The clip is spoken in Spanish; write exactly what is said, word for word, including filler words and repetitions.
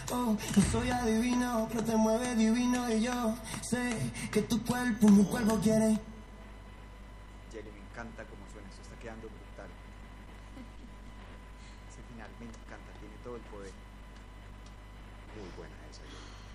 Oh, no soy adivino, pero te mueve divino y yo sé que tu cuerpo, mi cuerpo quiere. Jelly, me encanta cómo suena, eso está quedando brutal. Ese final me encanta, tiene todo el poder. Muy buena esa.